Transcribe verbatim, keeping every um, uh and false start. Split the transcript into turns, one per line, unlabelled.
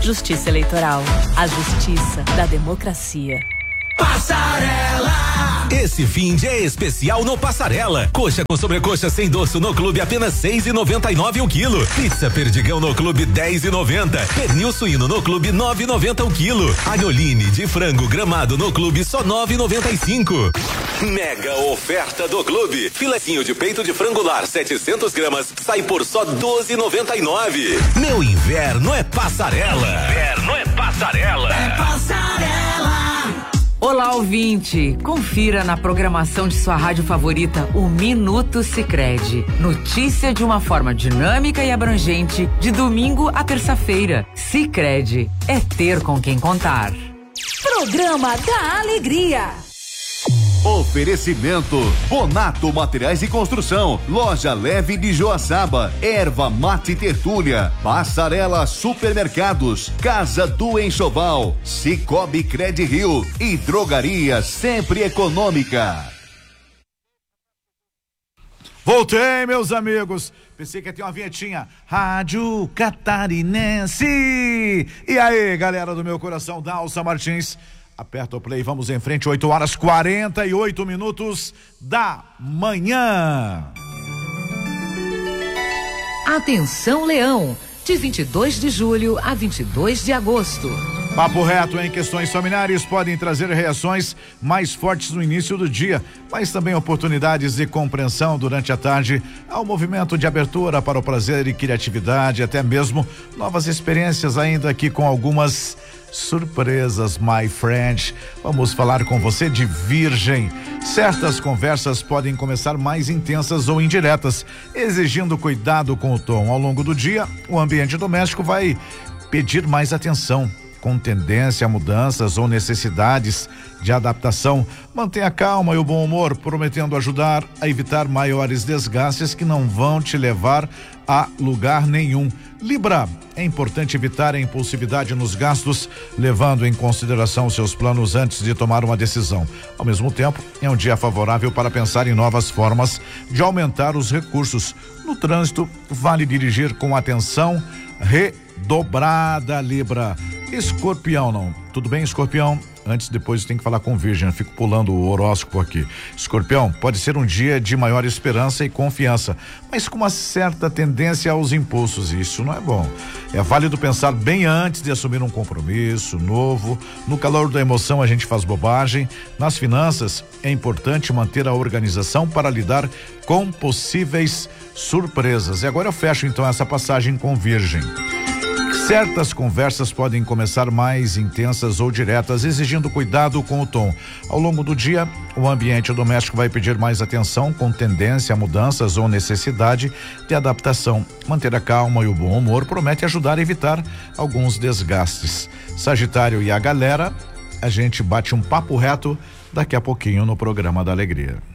Justiça Eleitoral, a justiça da democracia.
Passarela!
Esse fim de é especial no Passarela. Coxa com sobrecoxa sem dorso no clube apenas seis e noventa e nove o quilo. Pizza Perdigão no clube dez e noventa. Pernil suíno no clube nove e noventa o quilo. Agnoline de frango gramado no clube só nove e noventa e cinco. Mega oferta do clube. Filezinho de peito de frango lar setecentos gramas sai por só doze e noventa e nove. Meu inverno é Passarela. Inverno é Passarela.
É Passarela.
Olá, ouvinte! Confira na programação de sua rádio favorita o Minuto Sicredi. Notícia de uma forma dinâmica e abrangente, de domingo a terça-feira. Sicredi é ter com quem contar.
Programa da Alegria.
Oferecimento Bonato Materiais de Construção, Loja Leve de Joaçaba, Erva Mate Tertúlia, Passarela Supermercados, Casa do Enxoval, Cicobi Cred Rio e Drogaria Sempre Econômica.
Voltei, meus amigos. Pensei que ia ter uma vinhetinha. Rádio Catarinense. E aí, galera do meu coração, Dalsa Martins. Aperta o play, vamos em frente, oito horas quarenta e oito minutos da manhã.
Atenção, Leão, de vinte e dois de julho a vinte e dois de agosto.
Papo reto em questões familiares podem trazer reações mais fortes no início do dia, mas também oportunidades de compreensão durante a tarde, ao movimento de abertura para o prazer e criatividade, até mesmo novas experiências, ainda aqui com algumas surpresas, my friend. Vamos falar com você de Virgem. Certas conversas podem começar mais intensas ou indiretas, exigindo cuidado com o tom. Ao longo do dia, o ambiente doméstico vai pedir mais atenção, com tendência a mudanças ou necessidades de adaptação. Mantenha a calma e o bom humor, prometendo ajudar a evitar maiores desgastes que não vão te levar a lugar nenhum. Libra, é importante evitar a impulsividade nos gastos, levando em consideração seus planos antes de tomar uma decisão. Ao mesmo tempo, é um dia favorável para pensar em novas formas de aumentar os recursos. No trânsito, vale dirigir com atenção redobrada, Libra. Escorpião, não. Tudo bem, Escorpião? Antes, depois tem que falar com Virgem, eu fico pulando o horóscopo aqui. Escorpião, pode ser um dia de maior esperança e confiança, mas com uma certa tendência aos impulsos, e isso não é bom. É válido pensar bem antes de assumir um compromisso novo. No calor da emoção a gente faz bobagem. Nas finanças, é importante manter a organização para lidar com possíveis surpresas. E agora eu fecho então essa passagem com Virgem. Certas conversas podem começar mais intensas ou diretas, exigindo cuidado com o tom. Ao longo do dia, o ambiente doméstico vai pedir mais atenção, com tendência a mudanças ou necessidade de adaptação. Manter a calma e o bom humor promete ajudar a evitar alguns desgastes. Sagitário e a galera, a gente bate um papo reto daqui a pouquinho no programa da Alegria.